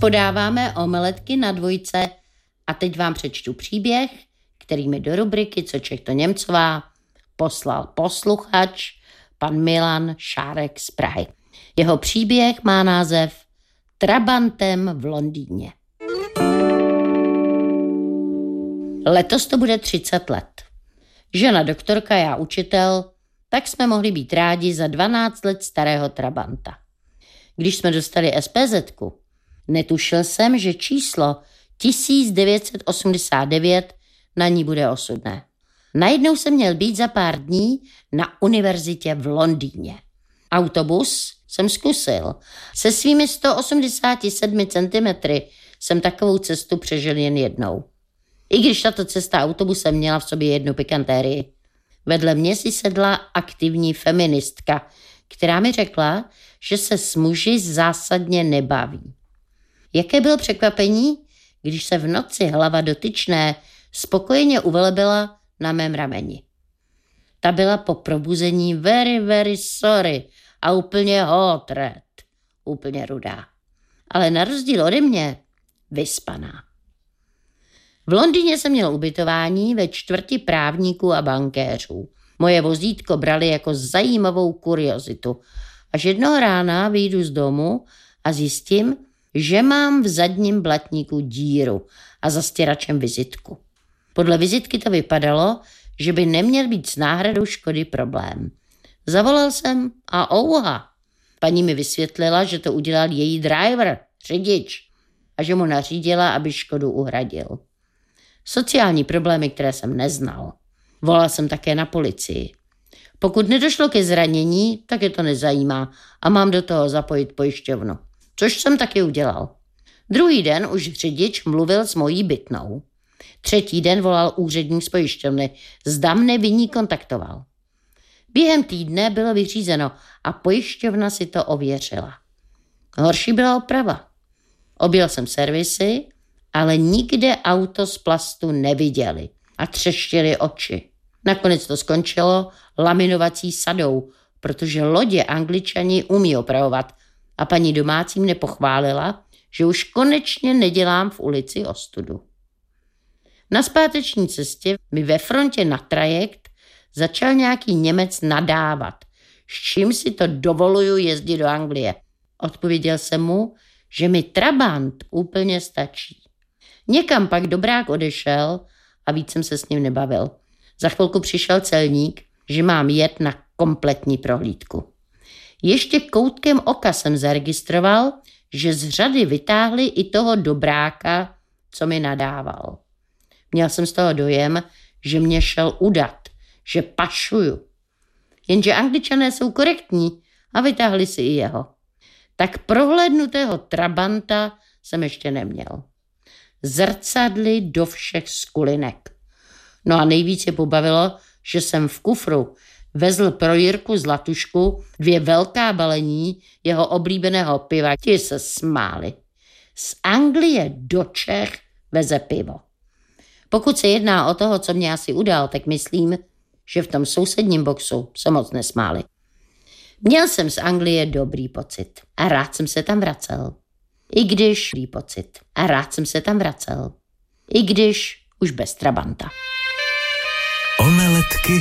Podáváme omeletky na dvojce a teď vám přečtu příběh, který mi do rubriky Co Čech to Němcová poslal posluchač pan Milan Šárek z Prahy. Jeho příběh má název Trabantem v Londýně. Letos to bude 30 let. Žena doktorka, já učitel, tak jsme mohli být rádi za 12 let starého Trabanta. Když jsme dostali SPZ-ku, netušil jsem, že číslo 1989 na ní bude osudné. Najednou jsem měl být za pár dní na univerzitě v Londýně. Autobus jsem zkusil. Se svými 187 cm jsem takovou cestu přežil jen jednou. I když tato cesta autobusem měla v sobě jednu pikantérii. Vedle mě si sedla aktivní feministka, která mi řekla, že se s muži zásadně nebaví. Jaké bylo překvapení, když se v noci hlava dotyčné spokojeně uvelebila na mém rameni. Ta byla po probuzení very sorry a úplně hot red, úplně rudá. Ale na rozdíl ode mě vyspaná. V Londýně jsem měl ubytování ve čtvrti právníků a bankéřů. Moje vozítko brali jako zajímavou kuriozitu. Až jednoho rána vyjdu z domu a zjistím, že mám v zadním blatníku díru a za stěračem vizitku. Podle vizitky to vypadalo, že by neměl být s náhradou škody problém. Zavolal jsem a ouha. Paní mi vysvětlila, že to udělal její driver, řidič, a že mu nařídila, aby škodu uhradil. Sociální problémy, které jsem neznal. Volal jsem také na policii. Pokud nedošlo ke zranění, tak je to nezajímá a mám do toho zapojit pojišťovnu. Což jsem taky udělal. Druhý den už řidič mluvil s mojí bytnou. Třetí den volal úředník z pojišťovny. Zda mne viník kontaktoval. Během týdne bylo vyřízeno a pojišťovna si to ověřila. Horší byla oprava. Objel jsem servisy, ale nikde auto z plastu neviděli a třeštily oči. Nakonec to skončilo laminovací sadou, protože lodě Angličani umí opravovat a paní domácí mne pochválila, že už konečně nedělám v ulici ostudu. Na zpáteční cestě mi ve frontě na trajekt začal nějaký Němec nadávat, s čím si to dovoluju jezdit do Anglie. Odpověděl jsem mu, že mi Trabant úplně stačí. Někam pak dobrák odešel a víc jsem se s ním nebavil. Za chvilku přišel celník, že mám jet na kompletní prohlídku. Ještě koutkem oka jsem zaregistroval, že z řady vytáhli i toho dobráka, co mi nadával. Měl jsem z toho dojem, že mě šel udat, že pašuju. Jenže Angličané jsou korektní a vytáhli si i jeho. Tak prohlédnutého Trabanta jsem ještě neměl. Zrcadly do všech skulinek. No a nejvíc je pobavilo, že jsem v kufru vezl pro Jirku Zlatušku 2 velká balení jeho oblíbeného piva. Ti se smáli. Z Anglie do Čech veze pivo. Pokud se jedná o toho, co mě asi udal, tak myslím, že v tom sousedním boxu se moc nesmáli. Měl jsem z Anglie dobrý pocit a rád jsem se tam vracel. I když už bez Trabanta. Omeletky